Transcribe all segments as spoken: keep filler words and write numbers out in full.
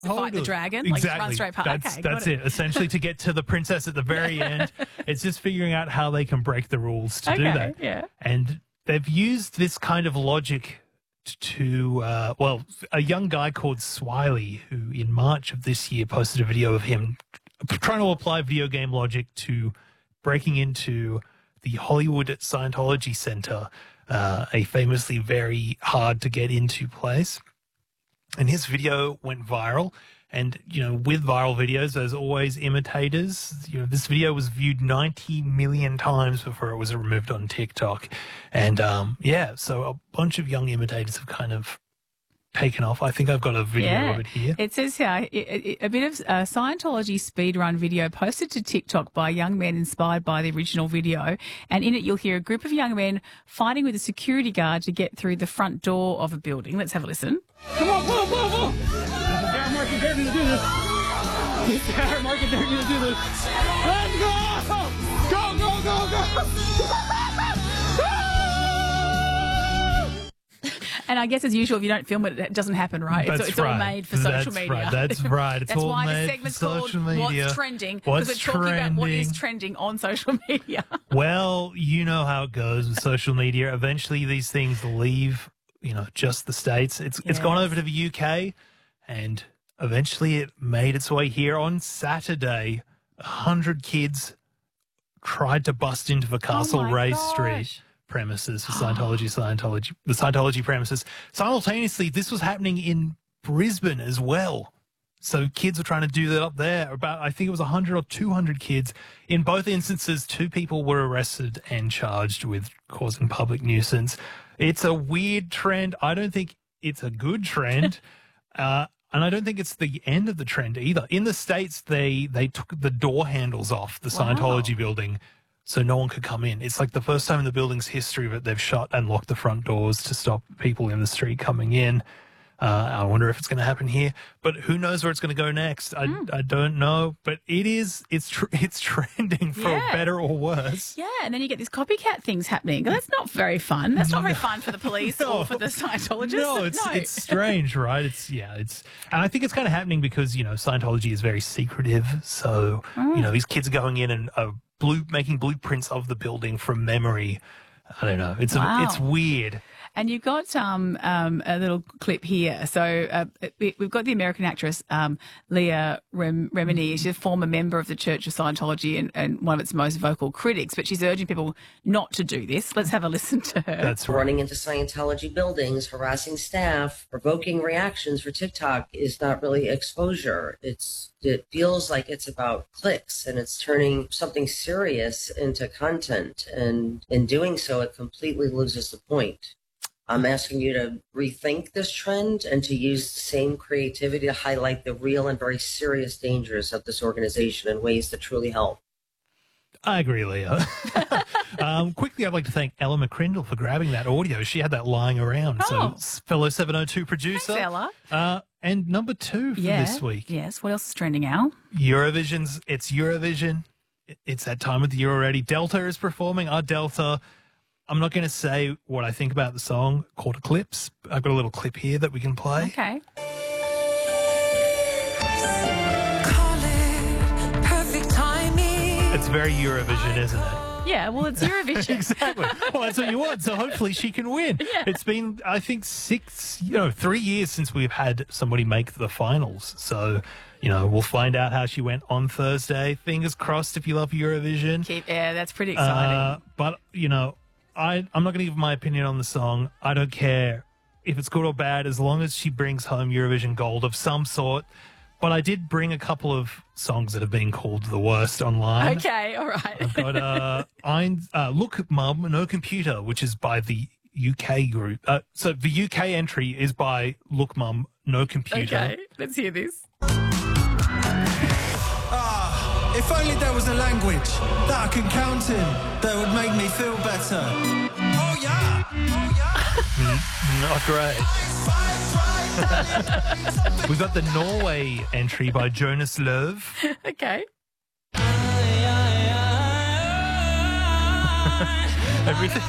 To Hold fight the on. dragon? Exactly. Like run straight past. That's, okay, that's got it. Essentially, to get to the princess at the very end, it's just figuring out how they can break the rules to okay, do that. yeah. And they've used this kind of logic to, uh, well, a young guy called Swiley, who in March of this year posted a video of him trying to apply video game logic to breaking into the Hollywood Scientology Center, uh, a famously very hard to get into place. And his video went viral. And, you know, with viral videos, there's always imitators. You know, this video was viewed ninety million times before it was removed on TikTok. And, um, yeah, so a bunch of young imitators have kind of taken off. I think I've got a video Yeah. of it here. It says here it, it, a bit of a Scientology speedrun video posted to TikTok by young men inspired by the original video. And in it, you'll hear a group of young men fighting with a security guard to get through the front door of a building. Let's have a listen. Come on, pull, pull, pull. Garrett Mark and Derek need to do this. Garrett Mark and Derek need to do this. Let's go! Go, go, go, go! And I guess, as usual, if you don't film it, it doesn't happen, right? That's it's it's right. all made for social That's media. Right. That's right. It's That's all why made the segment's for social called media. What's Trending? What's Because we're talking about what is trending? trending on social media. Well, you know how it goes with social media. Eventually, these things leave, you know, just the States. It's It's gone Yes. over to the U K, and eventually it made its way here. On Saturday, a hundred kids tried to bust into the Castle Oh my Ray gosh. Street premises for Scientology, Scientology, the Scientology premises. Simultaneously, this was happening in Brisbane as well. So kids were trying to do that up there. About, I think it was one hundred or two hundred kids. In both instances, two people were arrested and charged with causing public nuisance. It's a weird trend. I don't think it's a good trend. uh, and I don't think it's the end of the trend either. In the States, they, they took the door handles off the Wow. Scientology building so no one could come in. It's like the first time in the building's history that they've shut and locked the front doors to stop people in the street coming in. Uh, I wonder if it's going to happen here, but who knows where it's going to go next? I, Hmm. I don't know, but it is, it's tr- it's trending for Yeah. better or worse. Yeah, and then you get these copycat things happening. That's not very fun. That's not very fun for the police No. or for the Scientologists. No, it's no. it's strange, right? It's yeah, it's and I think it's kind of happening because you know Scientology is very secretive. So Mm. you know these kids are going in and uh, blue making blueprints of the building from memory. I don't know. It's Wow. a, it's weird. And you've got um, um, a little clip here. So uh, we- we've got the American actress um, Leah Rem- Remini. She's a former member of the Church of Scientology and, and one of its most vocal critics, but she's urging people not to do this. Let's have a listen to her. That's right. Running into Scientology buildings, harassing staff, provoking reactions for TikTok is not really exposure. It's it feels like it's about clicks, and it's turning something serious into content. And in doing so, it completely loses the point. I'm asking you to rethink this trend and to use the same creativity to highlight the real and very serious dangers of this organization in ways that truly help. I agree, Leah. um, quickly, I'd like to thank Ella McCrindle for grabbing that audio. She had that lying around. Oh. So, fellow seven oh two producer. Thanks, Ella. Uh, and number two for Yeah. this week. Yes. What else is trending, Al? Eurovision's, it's Eurovision. It- It's that time of the year already. Delta is performing. Our Delta, I'm not going to say what I think about the song called Eclipse. I've got a little clip here that we can play. Okay. It's very Eurovision, isn't it? Yeah, well, it's Eurovision. Exactly. Well, that's what you want. So hopefully she can win. Yeah. It's been, I think, six, you know, three years since we've had somebody make the finals. So, you know, we'll find out how she went on Thursday. Fingers crossed if you love Eurovision. Keep, yeah, that's pretty exciting. Uh, but, you know, I, I'm not going to give my opinion on the song. I don't care if it's good or bad as long as she brings home Eurovision gold of some sort. But I did bring a couple of songs that have been called the worst online. Okay, all right. I've got uh, Ein, uh, Look Mum, No Computer, which is by the U K group. Uh, so the U K entry is by Look Mum, No Computer. Okay, let's hear this. Ah, if only there was a language that I could count in that would make me feel better. Oh yeah, oh yeah. Not great. We've got the Norway entry by Jonas Löv. Okay. Everything.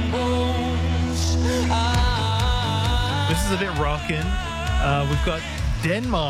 This is a bit rockin'. Uh, we've got Denmark.